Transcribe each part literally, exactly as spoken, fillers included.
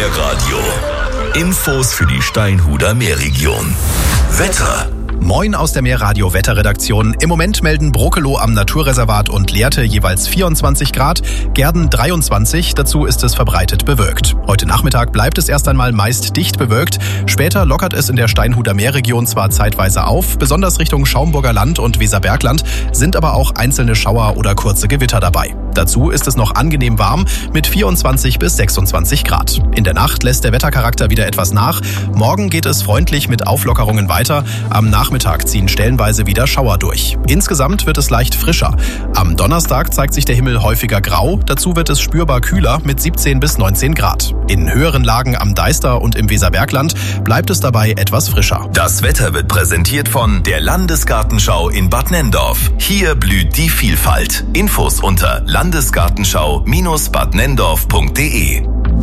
Meerradio. Infos für die Steinhuder Meerregion. Wetter. Moin aus der Meerradio-Wetterredaktion. Im Moment melden Brokeloh am Naturreservat und Lehrte jeweils vierundzwanzig Grad, Gehrden dreiundzwanzig, dazu ist es verbreitet bewölkt. Heute Nachmittag bleibt es erst einmal meist dicht bewölkt. Später lockert es in der Steinhuder Meerregion zwar zeitweise auf, besonders Richtung Schaumburger Land und Weserbergland sind aber auch einzelne Schauer oder kurze Gewitter dabei. Dazu ist es noch angenehm warm mit vierundzwanzig bis sechsundzwanzig Grad. In der Nacht lässt der Wettercharakter wieder etwas nach. Morgen geht es freundlich mit Auflockerungen weiter. Am Nachmittag ziehen stellenweise wieder Schauer durch. Insgesamt wird es leicht frischer. Am Donnerstag zeigt sich der Himmel häufiger grau. Dazu wird es spürbar kühler mit siebzehn bis neunzehn Grad. In höheren Lagen am Deister und im Weserbergland bleibt es dabei etwas frischer. Das Wetter wird präsentiert von der Landesgartenschau in Bad Nenndorf. Hier blüht die Vielfalt. Infos unter landesgartenschau Bindestrich bad nenndorf punkt de.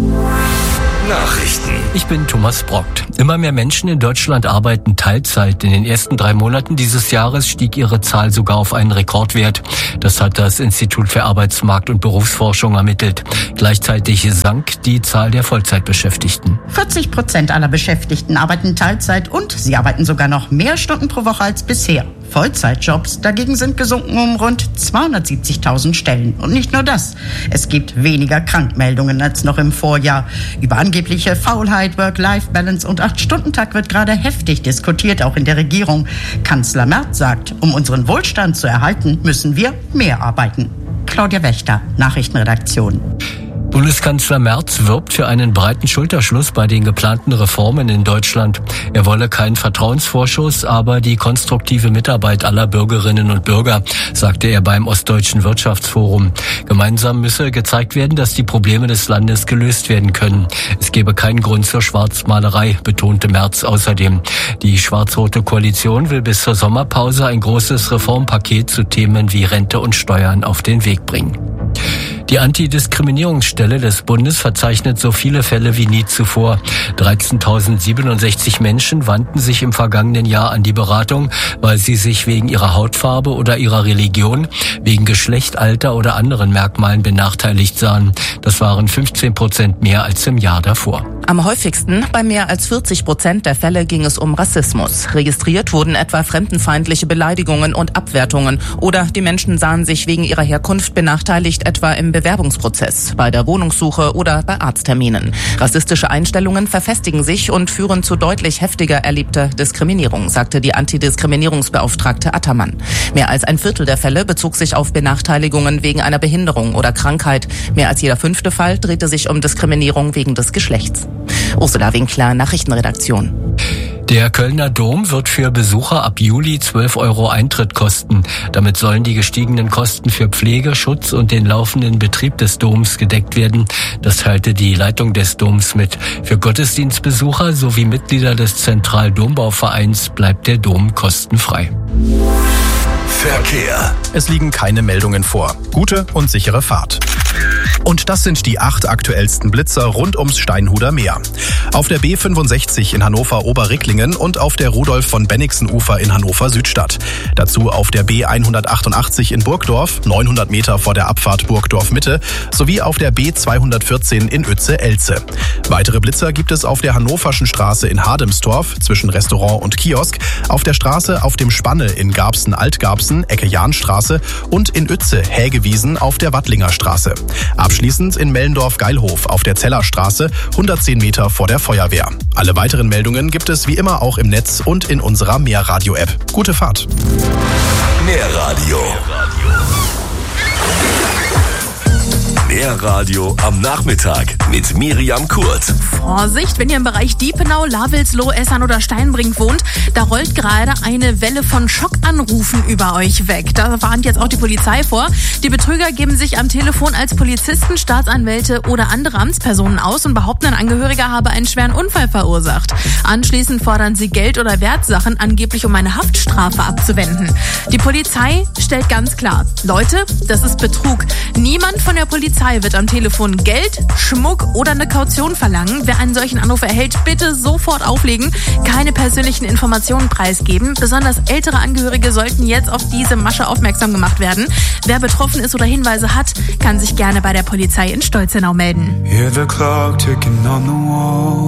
Nachrichten. Ich bin Thomas Brockt. Immer mehr Menschen in Deutschland arbeiten Teilzeit. In den ersten drei Monaten dieses Jahres stieg ihre Zahl sogar auf einen Rekordwert. Das hat das Institut für Arbeitsmarkt- und Berufsforschung ermittelt. Gleichzeitig sank die Zahl der Vollzeitbeschäftigten. vierzig Prozent aller Beschäftigten arbeiten Teilzeit und sie arbeiten sogar noch mehr Stunden pro Woche als bisher. Vollzeitjobs dagegen sind gesunken um rund zweihundertsiebzigtausend Stellen. Und nicht nur das. Es gibt weniger Krankmeldungen als noch im Vorjahr. Über angebliche Faulheit, Work-Life-Balance und acht-Stunden-Tag wird gerade heftig diskutiert, auch in der Regierung. Kanzler Merz sagt, um unseren Wohlstand zu erhalten, müssen wir mehr arbeiten. Claudia Wächter, Nachrichtenredaktion. Bundeskanzler Merz wirbt für einen breiten Schulterschluss bei den geplanten Reformen in Deutschland. Er wolle keinen Vertrauensvorschuss, aber die konstruktive Mitarbeit aller Bürgerinnen und Bürger, sagte er beim Ostdeutschen Wirtschaftsforum. Gemeinsam müsse gezeigt werden, dass die Probleme des Landes gelöst werden können. Es gebe keinen Grund zur Schwarzmalerei, betonte Merz außerdem. Die schwarz-rote Koalition will bis zur Sommerpause ein großes Reformpaket zu Themen wie Rente und Steuern auf den Weg bringen. Die Antidiskriminierungsstelle des Bundes verzeichnet so viele Fälle wie nie zuvor. dreizehntausendsiebenundsechzig Menschen wandten sich im vergangenen Jahr an die Beratung, weil sie sich wegen ihrer Hautfarbe oder ihrer Religion, wegen Geschlecht, Alter oder anderen Merkmalen benachteiligt sahen. Das waren fünfzehn Prozent mehr als im Jahr davor. Am häufigsten, bei mehr als vierzig Prozent der Fälle, ging es um Rassismus. Registriert wurden etwa fremdenfeindliche Beleidigungen und Abwertungen oder die Menschen sahen sich wegen ihrer Herkunft benachteiligt, etwa im Bewerbungsprozess, bei der Wohnungssuche oder bei Arztterminen. Rassistische Einstellungen verfestigen sich und führen zu deutlich heftiger erlebter Diskriminierung, sagte die Antidiskriminierungsbeauftragte Attermann. Mehr als ein Viertel der Fälle bezog sich auf Benachteiligungen wegen einer Behinderung oder Krankheit. Mehr als jeder fünfte Fall drehte sich um Diskriminierung wegen des Geschlechts. Ursula Winkler, Nachrichtenredaktion. Der Kölner Dom wird für Besucher ab Juli zwölf Euro Eintritt kosten. Damit sollen die gestiegenen Kosten für Pflege, Schutz und den laufenden Betrieb des Doms gedeckt werden. Das teilte die Leitung des Doms mit. Für Gottesdienstbesucher sowie Mitglieder des Zentraldombauvereins bleibt der Dom kostenfrei. Verkehr. Es liegen keine Meldungen vor. Gute und sichere Fahrt. Und das sind die acht aktuellsten Blitzer rund ums Steinhuder Meer. Auf der B fünfundsechzig in Hannover-Oberricklingen und auf der Rudolf-von-Bennigsen-Ufer in Hannover-Südstadt. Dazu auf der B hundertachtundachtzig in Burgdorf, neunhundert Meter vor der Abfahrt Burgdorf-Mitte, sowie auf der B zweihundertvierzehn in Uetze-Elze. Weitere Blitzer gibt es auf der Hannoverschen Straße in Hademstorf zwischen Restaurant und Kiosk, auf der Straße auf dem Spanne in Garbsen-Altgarbsen, Ecke Jahnstraße und in Uetze Hägewiesen auf der Wattlinger Straße. Abschließend in Mellendorf-Geilhof auf der Zellerstraße, hundertzehn Meter vor der Feuerwehr. Alle weiteren Meldungen gibt es wie immer auch im Netz und in unserer Meerradio-App. Gute Fahrt. Meerradio. Meerradio am Nachmittag mit Miriam Kurz. Vorsicht, wenn ihr im Bereich Diepenau, Lavelsloh, Essern oder Steinbrink wohnt, da rollt gerade eine Welle von Schockanrufen über euch weg. Da warnt jetzt auch die Polizei vor. Die Betrüger geben sich am Telefon als Polizisten, Staatsanwälte oder andere Amtspersonen aus und behaupten, ein Angehöriger habe einen schweren Unfall verursacht. Anschließend fordern sie Geld oder Wertsachen, angeblich um eine Haftstrafe abzuwenden. Die Polizei stellt ganz klar, Leute, das ist Betrug. Niemand von der Polizei Polizei wird am Telefon Geld, Schmuck oder eine Kaution verlangen. Wer einen solchen Anruf erhält, bitte sofort auflegen. Keine persönlichen Informationen preisgeben. Besonders ältere Angehörige sollten jetzt auf diese Masche aufmerksam gemacht werden. Wer betroffen ist oder Hinweise hat, kann sich gerne bei der Polizei in Stolzenau melden. Hear the clock ticking on the wall.